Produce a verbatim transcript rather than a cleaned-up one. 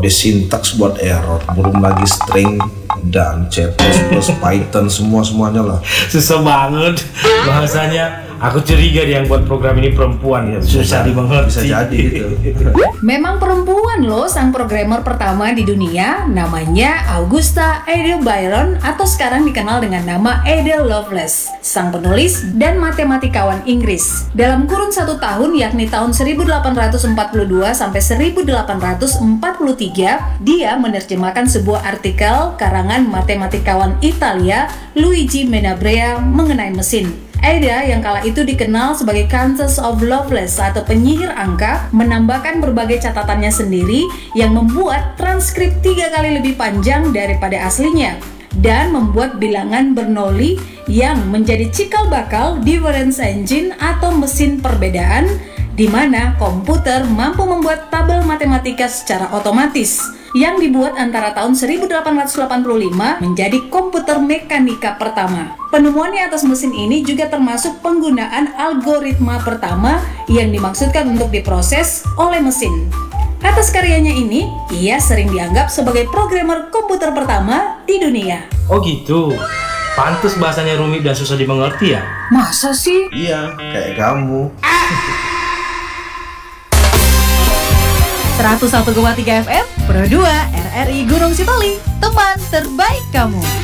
kode sintaks buat error, belum lagi string dan C plus plus, Python, semua-semuanya lah. Susah banget bahasanya. Aku curiga dia yang buat program ini perempuan ya, susah dimengerti. Bisa jadi gitu. Memang perempuan loh sang programmer pertama di dunia, namanya Augusta Ada Byron atau sekarang dikenal dengan nama Ada Lovelace, sang penulis dan matematikawan Inggris. Dalam kurun satu tahun yakni tahun seribu delapan ratus empat puluh dua sampai seribu delapan ratus empat puluh tiga, dia menerjemahkan sebuah artikel karangan matematikawan Italia Luigi Menabrea mengenai mesin. Ada yang kala itu dikenal sebagai Countess of Lovelace atau penyihir angka, menambahkan berbagai catatannya sendiri yang membuat transkrip tiga kali lebih panjang daripada aslinya dan membuat bilangan Bernoulli yang menjadi cikal bakal difference engine atau mesin perbedaan, di mana komputer mampu membuat tabel matematika secara otomatis yang dibuat antara tahun seribu delapan ratus delapan puluh lima menjadi komputer mekanika pertama. Penemuannya atas mesin ini juga termasuk penggunaan algoritma pertama yang dimaksudkan untuk diproses oleh mesin. Atas karyanya ini, ia sering dianggap sebagai programmer komputer pertama di dunia. Oh gitu. Pantes bahasanya rumit dan susah dimengerti ya? Masa sih? Iya, kayak kamu. seratus satu koma tiga F M, Pro dua R R I Gunung Sitoli, teman terbaik kamu.